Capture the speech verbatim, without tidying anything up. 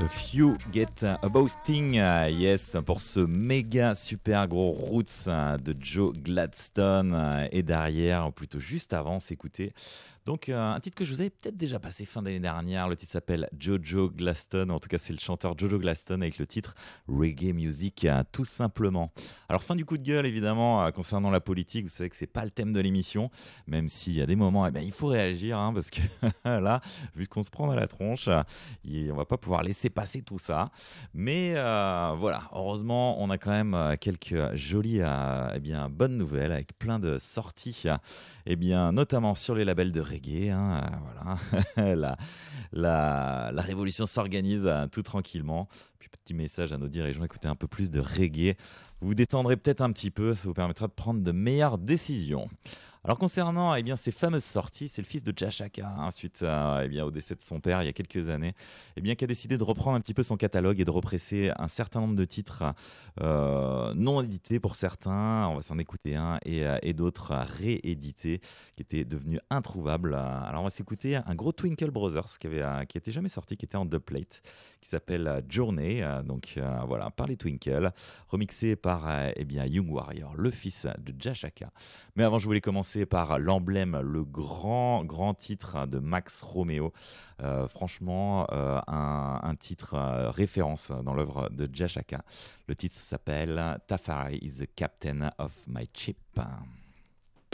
A few get about thing, uh, yes, pour ce méga super gros Roots uh, de Joe Gladstone. Uh, et derrière, ou plutôt juste avant, s'écouter. Donc, euh, un titre que je vous avais peut-être déjà passé fin d'année dernière. Le titre s'appelle Jojo Gladstone. En tout cas, c'est le chanteur Jojo Gladstone avec le titre Reggae Music, uh, tout simplement. Alors, fin du coup de gueule, évidemment, uh, concernant la politique. Vous savez que c'est pas le thème de l'émission, même s'il y a des moments, eh bien, il faut réagir, hein, parce que là, vu ce qu'on se prend dans la tronche, on va pas pouvoir laisser passer tout ça. Mais euh, voilà, heureusement, on a quand même euh, quelques jolies, euh, eh bien, bonnes nouvelles avec plein de sorties, eh bien, notamment sur les labels de reggae. Hein, euh, voilà, la, la, la révolution s'organise euh, tout tranquillement. Puis petit message à nos dirigeants, écoutez un peu plus de reggae. Vous vous détendrez peut-être un petit peu, ça vous permettra de prendre de meilleures décisions. Alors concernant eh bien, ces fameuses sorties, c'est le fils de Jashaka, hein, suite à, eh bien, au décès de son père il y a quelques années, eh bien, qui a décidé de reprendre un petit peu son catalogue et de represser un certain nombre de titres euh, non édités pour certains, on va s'en écouter un, et, et d'autres réédités qui étaient devenus introuvables. Alors on va s'écouter un gros Twinkle Brothers qui avait, qui était jamais sorti, qui était en dubplate, qui s'appelle Journey, donc euh, voilà, par les Twinkle, remixé par eh bien, Young Warrior, le fils de Jashaka. Mais avant, je voulais commencer par l'emblème, le grand, grand titre de Max Romeo. Euh, franchement, euh, un, un titre euh, référence dans l'œuvre de Jashaka. Le titre s'appelle Tafari is the captain of my ship.